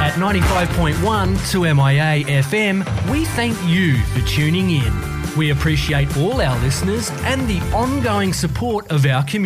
At 95.1 2MIA FM, we thank you for tuning in. We appreciate all our listeners and the ongoing support of our community.